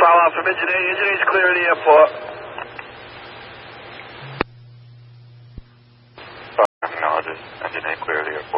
Follow from Engine A. Engine A's clear of the airport. Acknowledges. Engine A clear of the airport.